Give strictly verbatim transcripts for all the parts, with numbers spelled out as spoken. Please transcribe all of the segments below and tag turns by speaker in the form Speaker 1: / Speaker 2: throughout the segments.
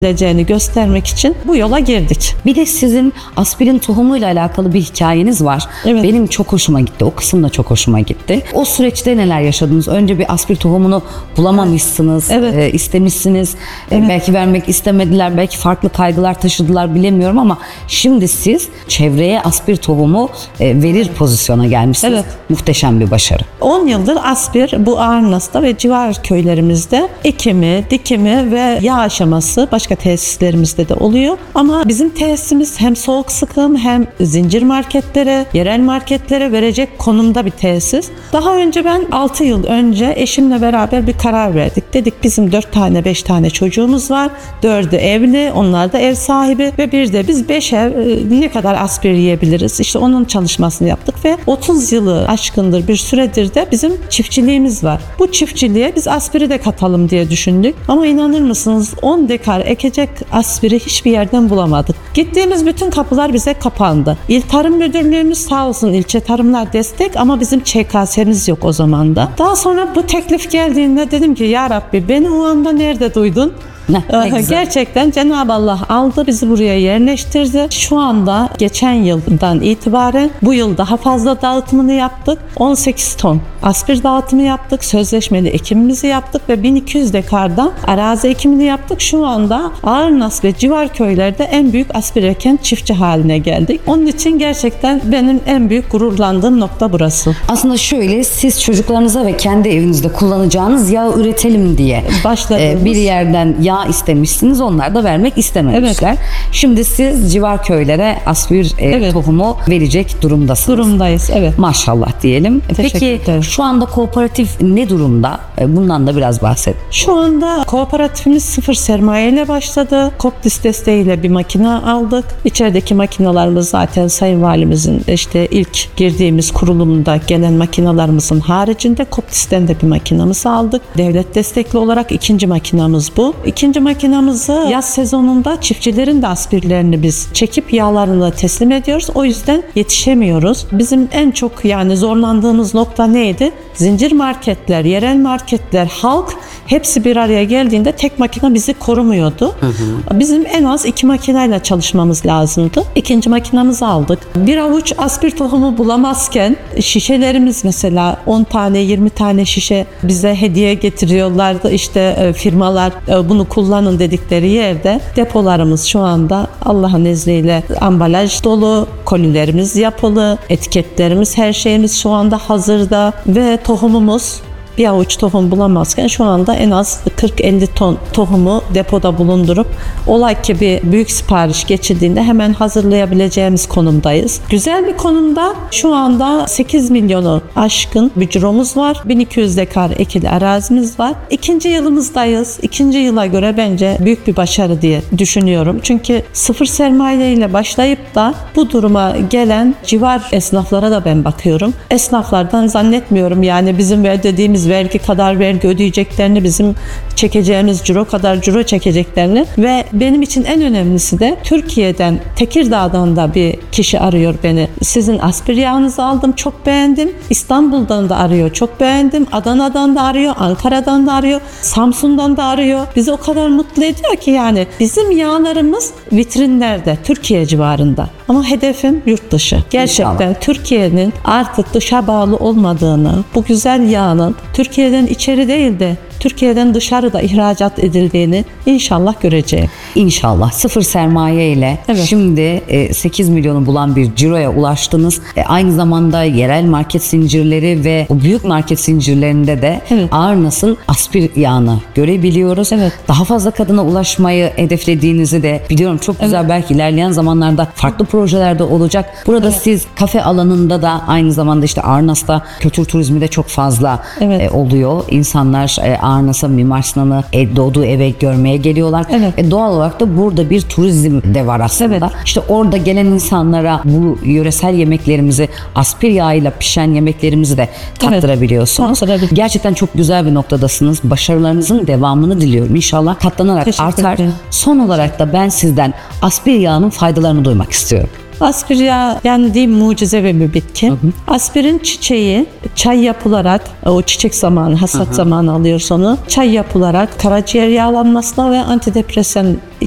Speaker 1: edeceğini göstermek için bu yola girdik.
Speaker 2: Bir de sizin aspirin tohumuyla alakalı bir hikayeniz var.
Speaker 1: Evet.
Speaker 2: Benim çok hoşuma gitti. O kısım da çok hoşuma gitti. O süreçte neler yaşadınız? Önce bir aspir tohumunu bulamamışsınız,
Speaker 1: Evet.
Speaker 2: e, istemişsiniz. E,
Speaker 1: Evet.
Speaker 2: belki vermek istemediler, belki farklı kaygılar taşıdılar, bilemiyorum ama şimdi siz çevreye aspir tohumu e, verir pozisyona gelmişsiniz.
Speaker 1: Evet.
Speaker 2: Muhteşem bir başarı.
Speaker 1: on yıldır aspir bu Arnas'ta ve civar köylerimizde ekimi, dikimi ve yağ aşaması başka tesislerimizde de oluyor. Ama bizim tesisimiz hem soğuk sıkım hem zincir marketlere, yerel marketlere verecek konumda bir tesis. Daha önce ben altı yıl önce eşimle beraber bir karar verdik. Dedik bizim dört tane beş tane çocuğumuz var. dördü evli, onlar da ev sahibi ve bir de biz beş ev ne kadar aspir yiyebiliriz? İşte onun çalışmasını yaptık ve otuz yılı aşkındır bir süredir de bizim çiftçiliğimiz var. Bu çiftçiliğe biz aspiri de katalım diye düşündük. Ama inanır mısınız on dekar ekecek aspiri hiçbir yerden bulamadık. Gittiğimiz bütün kapılar bize kapandı. İl Tarım Müdürlüğümüz sağ olsun, ilçe tarımlar destek ama bizim Ç K S'miz yok o zaman da. Daha sonra bu teklif geldiğinde dedim ki ya Rabbi beni o anda nerede duydun?
Speaker 2: Ne, ne güzel.
Speaker 1: Gerçekten Cenab-ı Allah aldı bizi buraya yerleştirdi. Şu anda geçen yıldan itibaren bu yıl daha fazla dağıtımını yaptık. on sekiz ton aspir dağıtımı yaptık. Sözleşmeli ekimimizi yaptık ve bin iki yüz dekardan arazi ekimini yaptık. Şu anda Arnas ve civar köylerde en büyük aspir eken çiftçi haline geldik. Onun için gerçekten benim en büyük gururlandığım nokta burası.
Speaker 2: Aslında şöyle, siz çocuklarınıza ve kendi evinizde kullanacağınız yağ üretelim diye
Speaker 1: Başladığımız-
Speaker 2: e, bir yerden yağ istemişsiniz, onlar da vermek istememişler. Şimdi siz civar köylere aspir e,
Speaker 1: Evet.
Speaker 2: tohumu verecek durumdasınız.
Speaker 1: Durumdayız, evet.
Speaker 2: Maşallah diyelim.
Speaker 1: Teşekkür
Speaker 2: Peki
Speaker 1: ederim.
Speaker 2: şu anda kooperatif ne durumda? E, Bundan da biraz bahsedin.
Speaker 1: Şu anda kooperatifimiz sıfır sermaye ile başladı. Koptis desteğiyle bir makine aldık. İçerideki makinalarımız zaten Sayın Valimizin işte ilk girdiğimiz kurulumda gelen makinalarımızın haricinde Koptis'ten de bir makinamızı aldık. Devlet destekli olarak ikinci makinamız bu. İkinci makinamızı yaz sezonunda çiftçilerin de aspirlerini biz çekip yağlarını teslim ediyoruz. O yüzden yetişemiyoruz. Bizim en çok yani zorlandığımız nokta neydi? Zincir marketler, yerel marketler, halk hepsi bir araya geldiğinde tek makine bizi korumuyordu. Hı hı. Bizim en az iki makineyle çalışmamız lazımdı. İkinci makinamızı aldık. Bir avuç aspir tohumu bulamazken şişelerimiz mesela on tane yirmi tane şişe bize hediye getiriyorlardı. İşte firmalar bunu kullanın dedikleri yerde depolarımız şu anda Allah'ın izniyle ambalaj dolu, kolilerimiz yapılı, etiketlerimiz, her şeyimiz şu anda hazırda ve tohumumuz bir avuç tohum bulamazken şu anda en az kırk elli ton tohumu depoda bulundurup olay ki bir büyük sipariş geçildiğinde hemen hazırlayabileceğimiz konumdayız. Güzel bir konumda şu anda sekiz milyonu aşkın bir ciromuz var. bin iki yüz dekar ekili arazimiz var. İkinci yılımızdayız. İkinci yıla göre bence büyük bir başarı diye düşünüyorum. Çünkü sıfır sermaye ile başlayıp da bu duruma gelen civar esnaflara da ben bakıyorum. Esnaflardan zannetmiyorum yani bizim ödediğimiz vergi kadar vergi ödeyeceklerini, bizim çekeceğimiz ciro kadar ciro çekeceklerini ve benim için en önemlisi de Türkiye'den, Tekirdağ'dan da bir kişi arıyor beni. Sizin aspir yağınızı aldım, çok beğendim. İstanbul'dan da arıyor, çok beğendim. Adana'dan da arıyor, Ankara'dan da arıyor, Samsun'dan da arıyor. Bizi o kadar mutlu ediyor ki yani bizim yağlarımız vitrinlerde, Türkiye civarında. Ama hedefim yurt dışı. Gerçekten
Speaker 2: İnşallah.
Speaker 1: Türkiye'nin artık dışa bağlı olmadığını, bu güzel yağın Türkiye'den içeri değil de Türkiye'den dışarıda ihracat edildiğini inşallah göreceğim.
Speaker 2: İnşallah. Sıfır sermaye ile
Speaker 1: Evet.
Speaker 2: şimdi e, sekiz milyonu bulan bir ciroya ulaştınız. E, aynı zamanda yerel market zincirleri ve o büyük market zincirlerinde de
Speaker 1: Evet.
Speaker 2: Arnas'ın aspir yağını görebiliyoruz.
Speaker 1: Evet.
Speaker 2: Daha fazla kadına ulaşmayı hedeflediğinizi de biliyorum. Çok güzel, belki ilerleyen zamanlarda farklı projelerde olacak. Burada siz kafe alanında da aynı zamanda işte Arnas'ta kültür turizmi de çok fazla
Speaker 1: Evet.
Speaker 2: e, oluyor. İnsanlar e, Arnas'a, Mimar Sinan'ı e, doğduğu eve görmeye geliyorlar.
Speaker 1: Evet.
Speaker 2: E, doğal olarak da burada bir turizm de var aslında.
Speaker 1: Evet.
Speaker 2: İşte orada gelen insanlara bu yöresel yemeklerimizi, aspir yağıyla pişen yemeklerimizi de tattırabiliyorsunuz.
Speaker 1: Tattırabilir.
Speaker 2: Gerçekten çok güzel bir noktadasınız. Başarılarınızın devamını diliyorum. İnşallah katlanarak
Speaker 1: Teşekkür
Speaker 2: artar.
Speaker 1: ederim.
Speaker 2: Son olarak da ben sizden aspir yağının faydalarını duymak istiyorum.
Speaker 1: Aspir yağı yani diyeyim mucizevi bir bitki. Hı hı. Aspirin çiçeği çay yapılarak, o çiçek zamanı, hasat hı hı. zamanı alıyoruz onu. Çay yapılarak karaciğer yağlanmasına ve antidepresan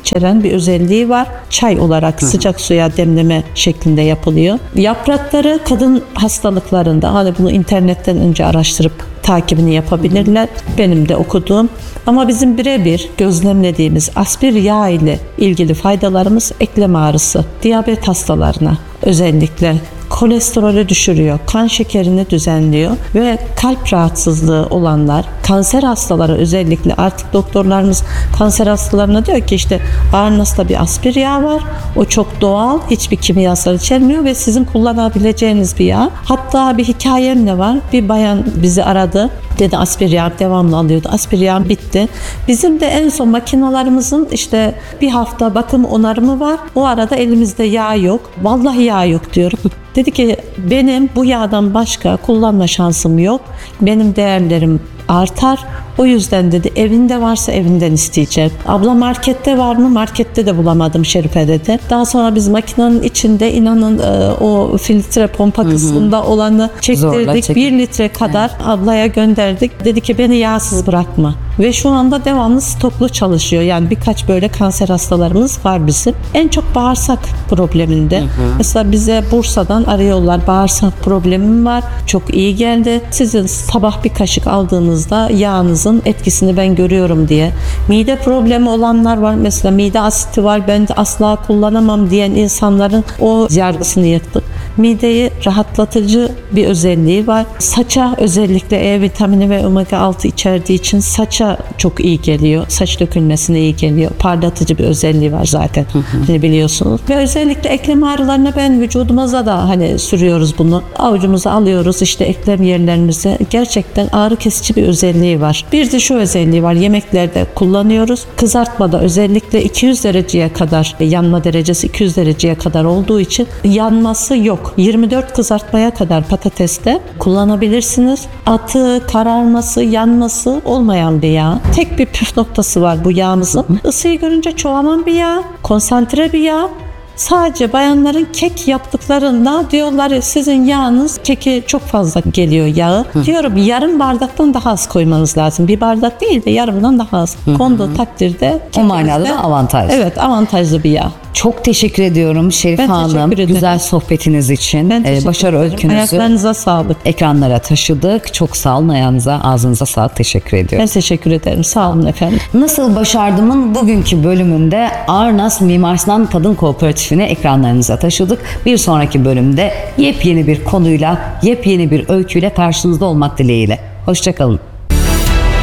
Speaker 1: içeren bir özelliği var. Çay olarak sıcak suya demleme şeklinde yapılıyor. Yaprakları kadın hastalıklarında, hani bunu internetten önce araştırıp takibini yapabilirler. Benim de okuduğum. Ama bizim birebir gözlemlediğimiz aspir yağ ile ilgili faydalarımız eklem ağrısı, diyabet hastalarına özellikle kolesterolü düşürüyor, kan şekerini düzenliyor ve kalp rahatsızlığı olanlar, kanser hastaları özellikle artık doktorlarımız kanser hastalarına diyor ki işte Arnas'ta bir aspir yağ var. O çok doğal, hiçbir kimyasal içermiyor ve sizin kullanabileceğiniz bir yağ. Hatta bir hikayem de var. Bir bayan bizi aradı. Dedi aspir yağ devamlı alıyordu. Aspir yağ bitti. Bizim de en son makinalarımızın işte bir hafta bakım onarımı var. O arada elimizde yağ yok. Vallahi yağ yok diyorum. Dedi ki benim bu yağdan başka kullanma şansım yok. Benim değerlerim artar. O yüzden dedi evinde varsa evinden isteyeceğim. Abla markette var mı? Markette de bulamadım Şerife dedi. Daha sonra biz makinenin içinde inanın o filtre pompa hı hı. kısmında olanı çektirdik. Bir litre kadar evet. ablaya gönderdik. Dedi ki beni yağsız bırakma. Ve şu anda devamlı stoklu çalışıyor. Yani birkaç böyle kanser hastalarımız var bizim. En çok bağırsak probleminde. Hı hı. Mesela bize Bursa'dan arıyorlar. Bağırsak problemim var. Çok iyi geldi. Sizin sabah bir kaşık aldığınızda yağınız etkisini ben görüyorum diye. Mide problemi olanlar var. Mesela mide asiti var. Ben de asla kullanamam diyen insanların o yargısını yıktık. Mideyi rahatlatıcı bir özelliği var. Saça özellikle E vitamini ve omega altı içerdiği için saça çok iyi geliyor. Saç dökülmesine iyi geliyor. Parlatıcı bir özelliği var zaten. Hı hı. Hani biliyorsunuz. Ve özellikle eklem ağrılarına ben vücudumuza da hani sürüyoruz bunu. Avucumuza alıyoruz işte eklem yerlerimize. Gerçekten ağrı kesici bir özelliği var. Bir de şu özelliği var. Yemeklerde kullanıyoruz. Kızartmada özellikle iki yüz dereceye kadar yanma derecesi iki yüz dereceye kadar olduğu için yanması yok. yirmi dört kızartmaya kadar patateste kullanabilirsiniz. Atı, kararması, yanması olmayan bir yağ. Tek bir püf noktası var bu yağımızın. Isıyı görünce çoğalan bir yağ, konsantre bir yağ. Sadece bayanların kek yaptıklarında diyorlar sizin yağınız keki çok fazla geliyor yağı. Hı. Diyorum yarım bardaktan daha az koymanız lazım. Bir bardak değil de yarımdan daha az. Hı. Konduğu takdirde
Speaker 2: o manada da avantaj.
Speaker 1: Evet, avantajlı bir yağ.
Speaker 2: Çok teşekkür ediyorum Şerife Hanım. Güzel sohbetiniz için. Ee, başarı öykünüzü
Speaker 1: ayaklarınıza sağlık.
Speaker 2: Ekranlara taşıdık. Çok sağ olun. Ayağınıza, ağzınıza sağlık. Teşekkür ediyorum.
Speaker 1: Ben teşekkür ederim. Sağ olun efendim.
Speaker 2: Nasıl Başardım'ın bugünkü bölümünde Arnas Mimar Sinan Kadın Kooperatifini ekranlarınıza taşıdık. Bir sonraki bölümde yepyeni bir konuyla, yepyeni bir öyküyle karşınızda olmak dileğiyle. Hoşça kalın.